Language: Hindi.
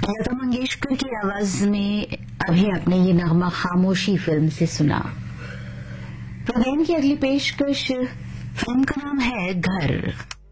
लता मंगेशकर की आवाज में अभी आपने ये नगमा खामोशी फिल्म से सुना। प्रोग्राम की अगली पेशकश फिल्म का नाम है घर।